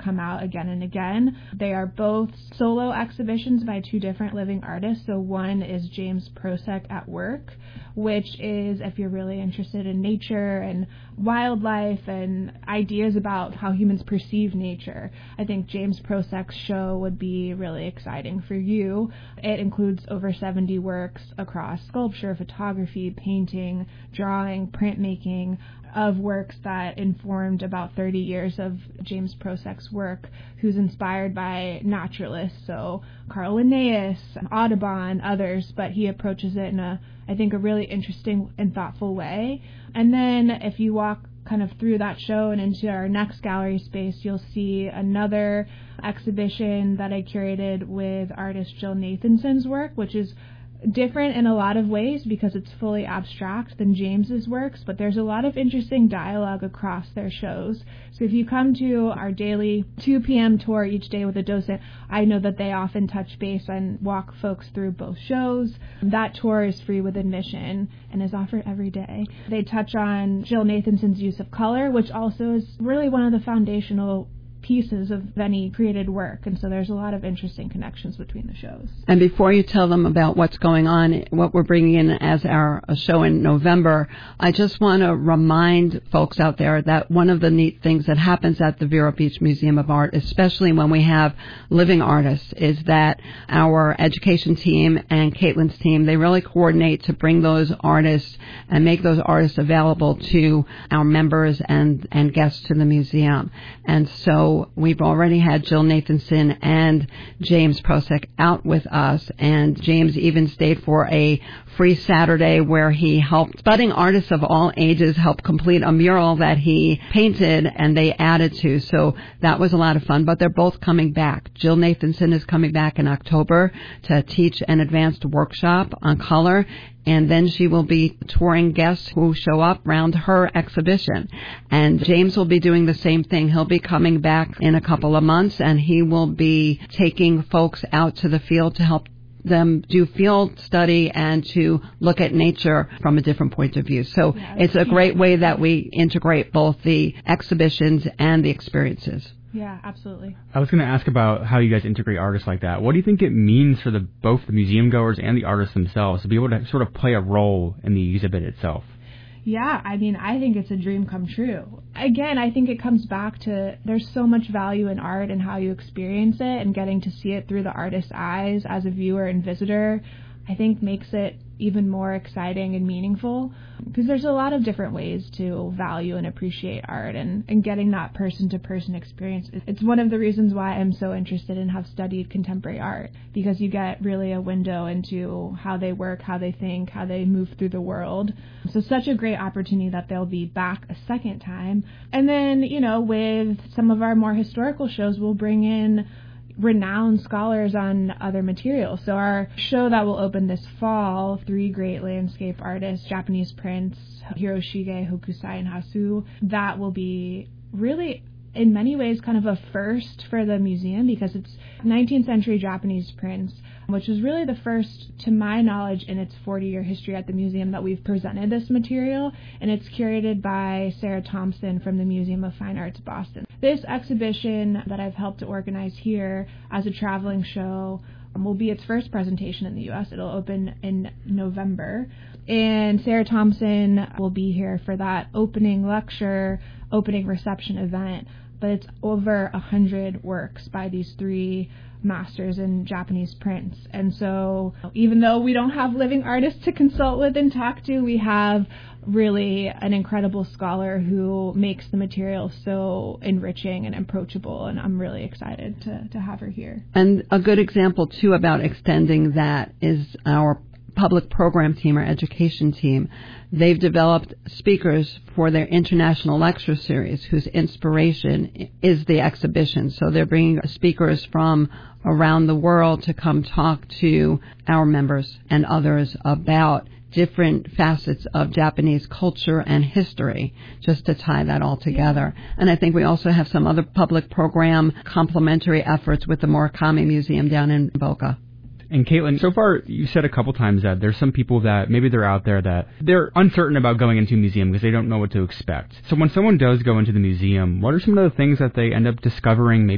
come out again and again. They are both solo exhibitions by two different living artists. So one is James Prosek at Work, which is if you're really interested in nature and wildlife and ideas about how humans perceive nature. I think James Prosek's show would be really exciting for you. It includes over 70 works across sculpture, photography, painting, drawing, printmaking, of works that informed about 30 years of James Prosek's work, who's inspired by naturalists, so Carl Linnaeus, Audubon, others, but he approaches it in a really interesting and thoughtful way. And then if you walk kind of through that show and into our next gallery space, you'll see another exhibition that I curated with artist Jill Nathanson's work, which is different in a lot of ways because it's fully abstract than James's works, but there's a lot of interesting dialogue across their shows. So if you come to our daily 2 p.m. tour each day with a docent, I know that they often touch base and walk folks through both shows. That tour is free with admission and is offered every day. They touch on Jill Nathanson's use of color, which also is really one of the foundational pieces of any created work, and so there's a lot of interesting connections between the shows. And before you tell them about what's going on, what we're bringing in as our show in November, I just want to remind folks out there that one of the neat things that happens at the Vero Beach Museum of Art, especially when we have living artists, is that our education team and Caitlin's team, they really coordinate to bring those artists and make those artists available to our members and guests to the museum. And so we've already had Jill Nathanson and James Prosek out with us, and James even stayed for a free Saturday where he helped budding artists of all ages help complete a mural that he painted and they added to. So that was a lot of fun, but they're both coming back. Jill Nathanson is coming back in October to teach an advanced workshop on color, and then she will be touring guests who show up around her exhibition. And James will be doing the same thing. He'll be coming back in a couple of months, and he will be taking folks out to the field to help them do field study and to look at nature from a different point of view. So it's a great way that we integrate both the exhibitions and the experiences. Yeah, absolutely. I was going to ask about how you guys integrate artists like that. What do you think it means for both the museum goers and the artists themselves to be able to sort of play a role in the exhibit itself? Yeah, I mean, I think it's a dream come true. Again, I think it comes back to there's so much value in art and how you experience it, and getting to see it through the artist's eyes as a viewer and visitor, I think makes it even more exciting and meaningful, because there's a lot of different ways to value and appreciate art, and getting that person-to-person experience. It's one of the reasons why I'm so interested and have studied contemporary art, because you get really a window into how they work, how they think, how they move through the world. So such a great opportunity that they'll be back a second time. And then, with some of our more historical shows, we'll bring in renowned scholars on other materials. So our show that will open this fall, 3 great landscape artists, Japanese prints, Hiroshige, Hokusai, and Hasu, that will be really, in many ways, kind of a first for the museum, because it's 19th century Japanese prints, which is really the first, to my knowledge, in its 40-year history at the museum that we've presented this material, and it's curated by Sarah Thompson from the Museum of Fine Arts, Boston. This exhibition that I've helped to organize here as a traveling show will be its first presentation in the U.S. It'll open in November, and Sarah Thompson will be here for that opening lecture, opening reception event. But it's over 100 works by these 3 masters in Japanese prints. And so even though we don't have living artists to consult with and talk to, we have really an incredible scholar who makes the material so enriching and approachable, and I'm really excited to have her here. And a good example, too, about extending that is our public program team, our education team. They've developed speakers for their international lecture series whose inspiration is the exhibition. So they're bringing speakers from around the world to come talk to our members and others about different facets of Japanese culture and history, just to tie that all together. And I think we also have some other public program complementary efforts with the Murakami Museum down in Boca. And Caitlin, so far you said a couple times that there's some people that maybe they're out there that they're uncertain about going into a museum because they don't know what to expect. So when someone does go into the museum, what are some of the things that they end up discovering, maybe